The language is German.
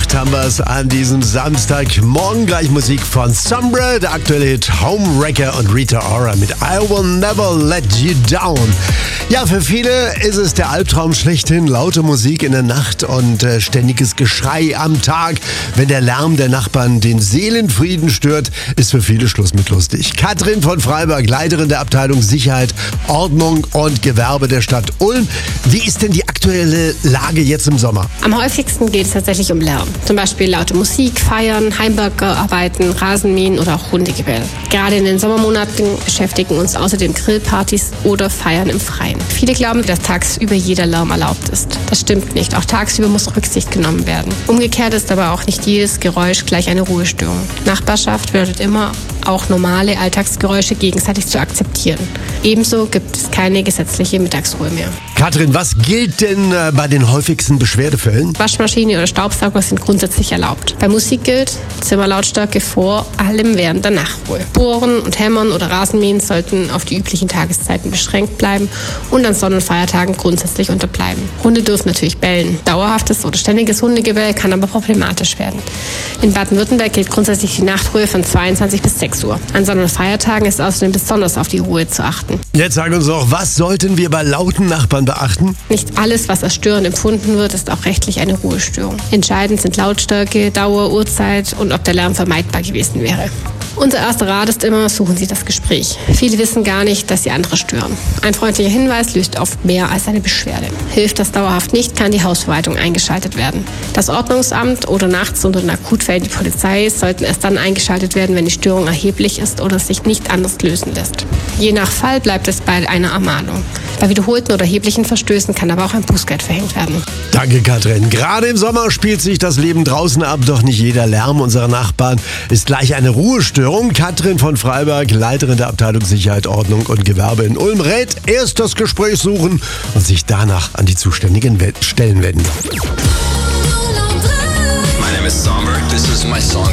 gemacht haben wir es an diesem Samstag. Morgen gleich Musik von Sombra, der aktuelle Hit Homewrecker und Rita Ora mit I Will Never Let You Down. Ja, für viele ist es der Albtraum schlechthin. Laute Musik in der Nacht und ständiges Geschrei am Tag. Wenn der Lärm der Nachbarn den Seelenfrieden stört, ist für viele Schluss mit lustig. Katrin von Freiberg, Leiterin der Abteilung Sicherheit, Ordnung und Gewerbe der Stadt Ulm. Wie ist denn die aktuelle Lage jetzt im Sommer? Am häufigsten geht es tatsächlich um Lärm. Zum Beispiel laute Musik, Feiern, Heimwerkerarbeiten, Rasenmähen oder auch Hundegebell. Gerade in den Sommermonaten beschäftigen uns außerdem Grillpartys oder Feiern im Freien. Viele glauben, dass tagsüber jeder Lärm erlaubt ist. Das stimmt nicht. Auch tagsüber muss Rücksicht genommen werden. Umgekehrt ist aber auch nicht jedes Geräusch gleich eine Ruhestörung. Nachbarschaft bedeutet immer, auch normale Alltagsgeräusche gegenseitig zu akzeptieren. Ebenso gibt es keine gesetzliche Mittagsruhe mehr. Katrin, was gilt denn bei den häufigsten Beschwerdefällen? Waschmaschine oder Staubsauger sind grundsätzlich erlaubt. Bei Musik gilt Zimmerlautstärke vor allem während der Nachtruhe. Bohren und Hämmern oder Rasenmähen sollten auf die üblichen Tageszeiten beschränkt bleiben und an Sonn- und Feiertagen grundsätzlich unterbleiben. Hunde dürfen natürlich bellen. Dauerhaftes oder ständiges Hundegebell kann aber problematisch werden. In Baden-Württemberg gilt grundsätzlich die Nachtruhe von 22 bis 6 Uhr. An Sonn- und Feiertagen ist außerdem besonders auf die Ruhe zu achten. Jetzt sag uns doch, was sollten wir bei lauten Nachbarn beachten? Nicht alles, was als störend empfunden wird, ist auch rechtlich eine Ruhestörung. Entscheidend sind Lautstärke, Dauer, Uhrzeit und ob der Lärm vermeidbar gewesen wäre. Unser erster Rat ist immer, suchen Sie das Gespräch. Viele wissen gar nicht, dass sie andere stören. Ein freundlicher Hinweis löst oft mehr als eine Beschwerde. Hilft das dauerhaft nicht, kann die Hausverwaltung eingeschaltet werden. Das Ordnungsamt oder nachts unter den Akutfällen die Polizei sollten erst dann eingeschaltet werden, wenn die Störung erheblich ist oder sich nicht anders lösen lässt. Je nach Fall bleibt es bei einer Ermahnung. Bei wiederholten oder erheblichen Verstößen kann aber auch ein Bußgeld verhängt werden. Danke, Katrin. Gerade im Sommer spielt sich das Leben draußen ab, doch nicht jeder Lärm unserer Nachbarn ist gleich eine Ruhestörung. Katrin von Freiberg, Leiterin der Abteilung Sicherheit, Ordnung und Gewerbe in Ulm, rät, erst das Gespräch suchen und sich danach an die zuständigen Stellen wenden. My name is Somber. This is my song.